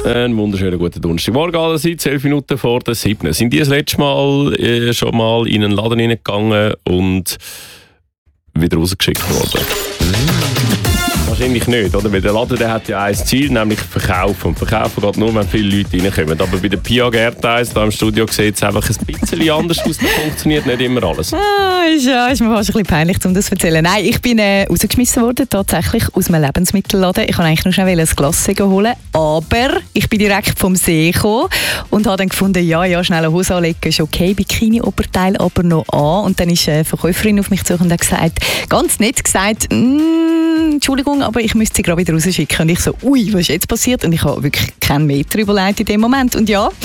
Einen wunderschönen guten Donnerstagmorgen allerseits, 11 Minuten vor der 7. Sind die das letzte Mal schon mal in einen Laden reingegangen und wieder rausgeschickt worden? Wahrscheinlich nicht, oder? Weil der Laden der hat ja ein Ziel, nämlich Verkaufen. Und Verkaufen geht nur, wenn viele Leute reinkommen. Aber bei der Pia Gertheis hier im Studio sieht es einfach ein bisschen anders aus. Da funktioniert nicht immer alles. Ist mir fast ein bisschen peinlich, um das zu erzählen. Nein, ich bin rausgeschmissen worden, tatsächlich aus einem Lebensmittelladen. Ich wollte eigentlich nur schnell ein Glas holen, aber ich bin direkt vom See gekommen und habe dann gefunden, ja, schnell eine Hose anlegen ist okay, Bikini-Oberteil aber noch an. Und dann ist eine Verkäuferin auf mich zu und hat gesagt, ganz nett gesagt, Entschuldigung, aber ich müsste sie gerade wieder rausschicken. Und ich so, ui, was ist jetzt passiert? Und ich habe wirklich keinen Meter überlegt in dem Moment. Und ja,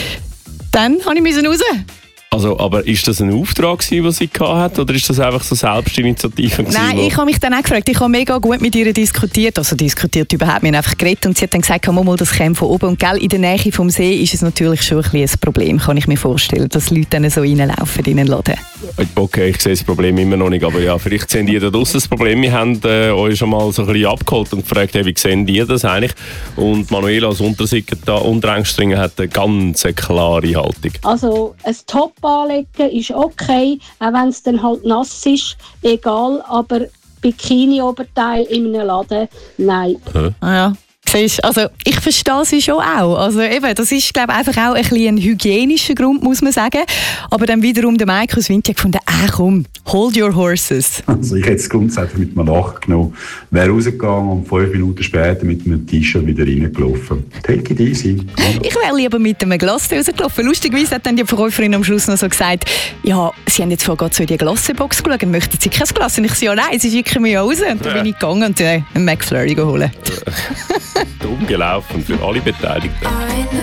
dann musste ich raus. Also, aber ist das ein Auftrag, den sie hatte, oder ist das einfach so Selbstinitiative? Nein, ich habe mich dann auch gefragt. Ich habe mega gut mit ihr diskutiert. Also diskutiert überhaupt, wir haben einfach geredet. Und sie hat dann gesagt, das käme von oben. Und in der Nähe vom See ist es natürlich schon ein Problem, kann ich mir vorstellen, dass Leute dann so reinlaufen in den Laden. Okay, ich sehe das Problem immer noch nicht, aber ja, vielleicht sehen die da draussen das Problem. Wir haben euch schon mal so ein bisschen abgeholt und gefragt, wie sehen die das eigentlich? Und Manuela als Unterengstringer hat eine ganz klare Haltung. Also ein Top anlegen ist okay, auch wenn es dann halt nass ist, egal, aber Bikini-Oberteil in einem Laden, nein. Ja. Also ich verstehe sie schon auch. Also eben, das ist, glaube ich, einfach auch ein bisschen ein hygienischer Grund, muss man sagen. Aber dann wiederum der Mike aus Winter gefunden, komm, hold your horses. Also ich hätte es grundsätzlich mit mir nachgenommen, wäre rausgegangen und 5 Minuten später mit einem T-Shirt wieder reingelaufen. Take it easy. Ich wäre lieber mit einem Glas rausgelaufen. Lustigerweise hat dann die Verkäuferin am Schluss noch so gesagt, ja, sie haben jetzt vorher gerade so in die Glassebox geschaut, möchten sie kein Glas? Und ich so, ja, nein, sie schicken mich raus. Und dann bin ich gegangen und einen McFlurry geholt. Dumm gelaufen für alle Beteiligten.